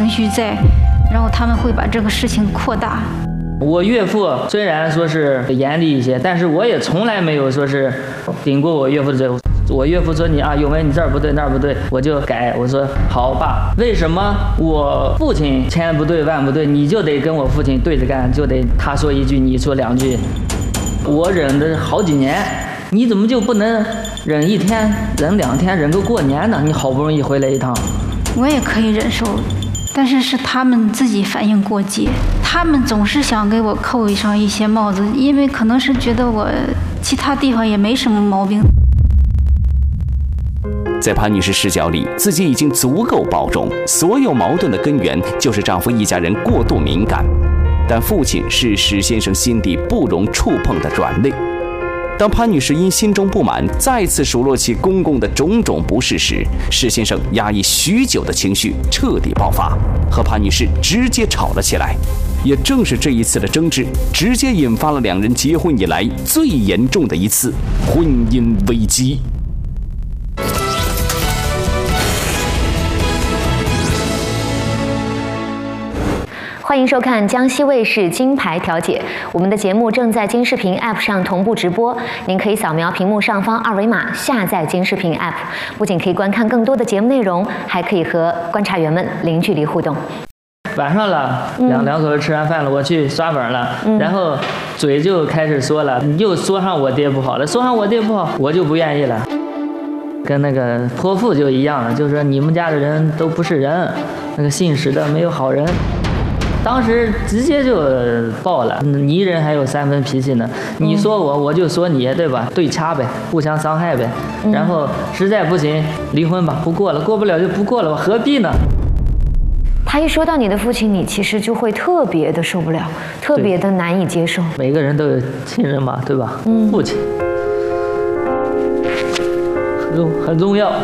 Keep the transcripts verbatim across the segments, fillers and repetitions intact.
情绪在，然后他们会把这个事情扩大。 我岳父虽然说是严厉一些，但是我也从来没有说是顶过我岳父的嘴。我岳父说你啊，永文你这儿不对那儿不对，我就改。我说好爸，为什么我父亲千不对万不对，你就得跟我父亲对着干，就得他说一句你说两句。我忍了好几年，你怎么就不能忍一天忍两天忍个过年呢？你好不容易回来一趟。 我也可以忍受，但是是他们自己反应过激，他们总是想给我扣上一些帽子，因为可能是觉得我其他地方也没什么毛病。 在潘女士视角里，自己已经足够包容，所有矛盾的根源就是丈夫一家人过度敏感。但父亲是史先生心底不容触碰的软肋。当潘女士因心中不满再次数落起公公的种种不是时，史先生压抑许久的情绪彻底爆发，和潘女士直接吵了起来。也正是这一次的争执，直接引发了两人结婚以来最严重的一次婚姻危机。 欢迎收看江西卫视金牌调解，我们的节目正在金视频 App 上同步直播，您可以扫描屏幕上方二维码下载金视频 App， 不仅可以观看更多的节目内容，还可以和观察员们零距离互动。 晚上了，两两口子吃完饭了，我去刷本了， 嗯、 然后嘴就开始说了，你又说上我爹不好了，说上我爹不好，我就不愿意了。跟那个泼妇就一样，就是说你们家的人都不是人，那个信使的没有好人。当时直接就爆了，泥人还有三分脾气呢。你说我，我就说你，对吧？对掐呗，互相伤害呗。然后实在不行，离婚吧，不过了，过不了就不过了，我何必呢？ 他一说到你的父亲，你其实就会特别的受不了，特别的难以接受。 每个人都有亲人嘛，对吧？ 嗯、 父亲很重很重要。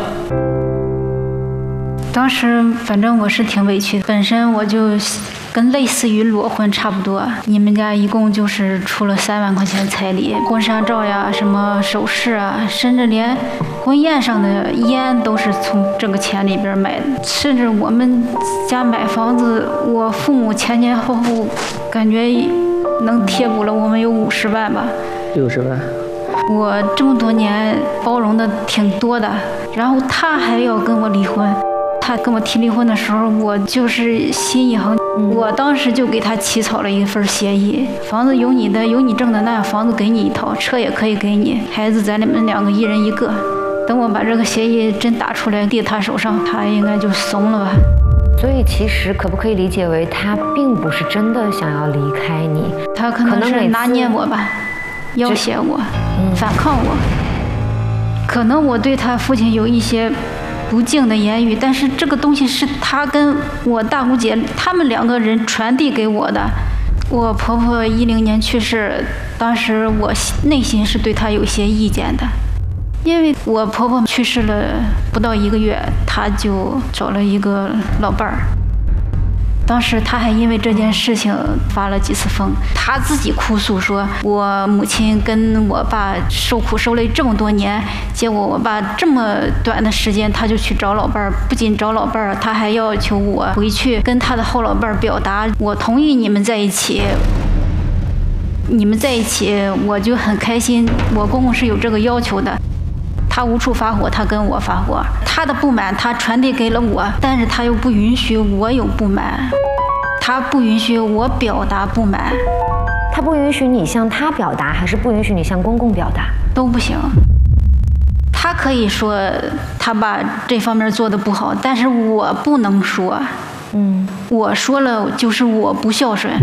当时反正我是挺委屈的，本身我就跟类似于裸婚差不多。你们家一共就是出了三万块钱彩礼，婚纱照呀，什么首饰啊，甚至连婚宴上的烟都是从这个钱里边买的。甚至我们家买房子，我父母前前后后感觉能贴补了我们有五十万吧， 六十万。 我这么多年包容的挺多的，然后他还要跟我离婚。他跟我提离婚的时候，我就是心一横，我当时就给他起草了一份协议，房子有你的，有你挣的，那房子给你一套，车也可以给你，孩子咱们两个一人一个。等我把这个协议真打出来递他手上，他应该就怂了吧。 所以其实可不可以理解为他并不是真的想要离开你， 他可能是拿捏我吧，要挟我，反抗我。可能我对他父亲有一些不敬的言语，但是这个东西是他跟我大姑姐他们两个人传递给我的。我婆婆一零年去世，当时我内心是对她有些意见的，因为我婆婆去世了不到一个月，她就找了一个老伴儿。当时他还因为这件事情发了几次疯，他自己哭诉说，我母亲跟我爸受苦受累这么多年，结果我爸这么短的时间他就去找老伴儿，不仅找老伴儿，他还要求我回去跟他的后老伴儿表达，我同意你们在一起，你们在一起我就很开心。我公公是有这个要求的。他无处发火，他跟我发火，他的不满他传递给了我，但是他又不允许我有不满，他不允许我表达不满。 他不允许你向他表达，还是不允许你向公公表达？ 都不行。他可以说他把这方面做得不好，但是我不能说。 嗯， 我说了就是我不孝顺。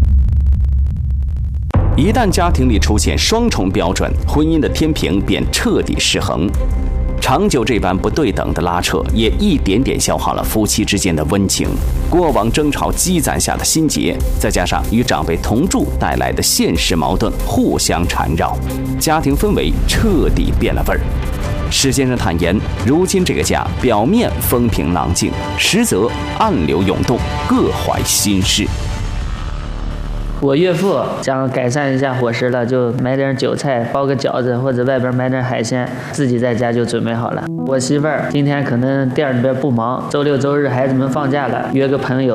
一旦家庭里出现双重标准，婚姻的天平便彻底失衡。长久这般不对等的拉扯，也一点点消耗了夫妻之间的温情。过往争吵积攒下的心结，再加上与长辈同住带来的现实矛盾互相缠绕，家庭氛围彻底变了味儿。史先生坦言，如今这个家表面风平浪静，实则暗流涌动，各怀心事。 我岳父想改善一下伙食了，就买点韭菜包个饺子，或者外边买点海鲜，自己在家就准备好了。我媳妇儿今天可能店里边不忙，周六周日孩子们放假了，约个朋友